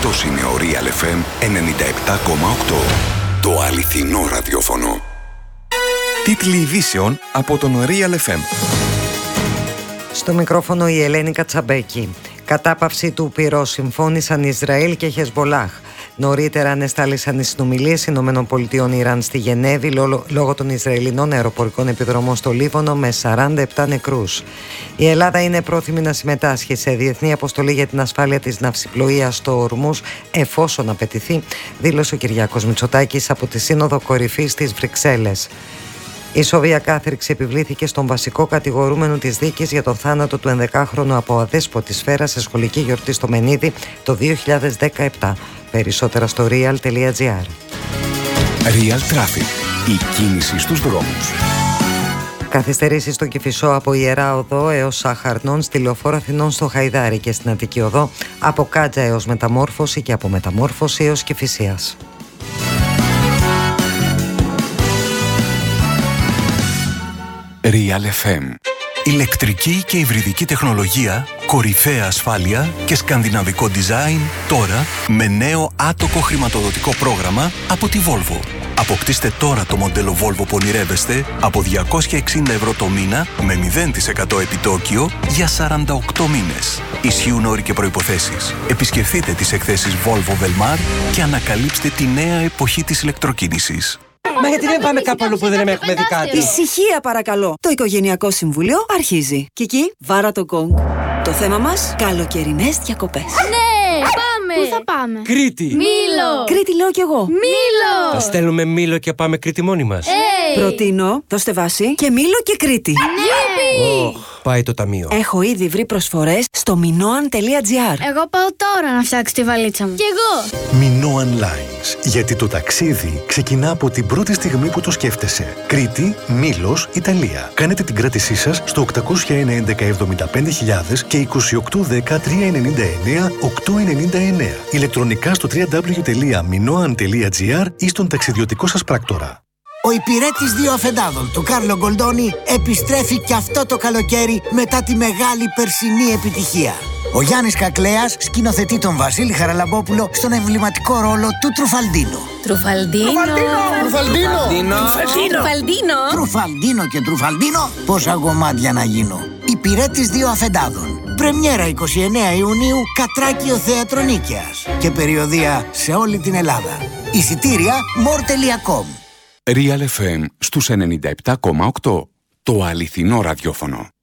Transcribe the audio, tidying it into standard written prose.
Αυτός είναι ο Real FM 97,8. Το αληθινό ραδιόφωνο. Τίτλοι ειδήσεων από τον Real FM. Στο μικρόφωνο η Ελένη Κατσαμπέκη. Κατάπαυση του πυρός συμφώνησαν Ισραήλ και Χεσμπολάχ. Νωρίτερα ανεστάλησαν οι συνομιλίες ΗΠΑ Ιράν στη Γενέβη λόγω των Ισραηλινών αεροπορικών επιδρομών στο Λίβανο με 47 νεκρούς. Η Ελλάδα είναι πρόθυμη να συμμετάσχει σε διεθνή αποστολή για την ασφάλεια της ναυσιπλοείας στο Ορμούζ εφόσον απαιτηθεί, δήλωσε ο Κυριάκος Μητσοτάκης από τη Σύνοδο Κορυφής στις Βρυξέλλες. Η ισόβια κάθριξη επιβλήθηκε στον βασικό κατηγορούμενο της δίκης για τον θάνατο του 11χρονου από αδέσποτη σφαίρα σε σχολική γιορτή στο Μενίδη το 2017. Περισσότερα στο real.gr. Real Traffic. Η κίνηση στους δρόμους. Καθυστερήσεις στο Κηφισό από Ιερά Οδό έως Σαχαρνών, στη Λεωφόρο Αθηνών στο Χαϊδάρι και στην Αττική Οδό, από Κάτζα έως Μεταμόρφωση και από Μεταμόρφωση έως Κηφισίας. Real FM. Ηλεκτρική και υβριδική τεχνολογία, κορυφαία ασφάλεια και σκανδιναβικό design τώρα με νέο άτοκο χρηματοδοτικό πρόγραμμα από τη Volvo. Αποκτήστε τώρα το μοντέλο Volvo που ονειρεύεστε από 260 ευρώ το μήνα με 0% επιτόκιο για 48 μήνες. Ισχύουν όροι και προϋποθέσεις. Επισκεφτείτε τις εκθέσεις Volvo Velmar και ανακαλύψτε τη νέα εποχή της ηλεκτροκίνησης. Μα γιατί δεν πάμε κάπου αλλού που δεν έχουμε δει κάτι? Ησυχία παρακαλώ. Το Οικογενειακό Συμβούλιο αρχίζει. Κική, βάρα το γκονγκ. Το θέμα μας, καλοκαιρινές διακοπές. Ναι, πάμε! Πού θα πάμε? Κρήτη! Μήλο! Κρήτη λέω κι εγώ. Μήλο! Θα στέλνουμε Μήλο και πάμε Κρήτη μόνοι μας. Προτείνω, δώστε βάση και Μήλο και Κρήτη. Γιουπι! Πάει το ταμείο. Έχω ήδη βρει προσφορές στο minoan.gr. Εγώ πάω τώρα να φτιάξω τη βαλίτσα μου. Κι εγώ! Minoan Lines. Γιατί το ταξίδι ξεκινά από την πρώτη στιγμή που το σκέφτεσαι. Κρήτη, Μήλος, Ιταλία. Κάνετε την κράτησή σας στο 801-1175.000 και 2810-399-899. Ηλεκτρονικά στο www.minoan.gr ή στον ταξιδιωτικό σας πράκτορα. Ο υπηρέτης δύο αφεντάδων του Κάρλο Γκολντόνι επιστρέφει και αυτό το καλοκαίρι μετά τη μεγάλη περσινή επιτυχία. Ο Γιάννης Κακλέας σκηνοθετεί τον Βασίλη Χαραλαμπόπουλο στον εμβληματικό ρόλο του Τρουφαλντίνο. Τρουφαλντίνο και Τρουφαλντίνο, πόσα γομάτια να γίνω. Υπηρέτης δύο αφεντάδων. Πρεμιέρα 29 Ιουνίου, Κατράκιο Θέατρο Νίκαιας. Και περιοδεία σε όλη την Ελλάδα. Εισιτήρια more.com. Real FM στους 97,8. Το αληθινό ραδιόφωνο.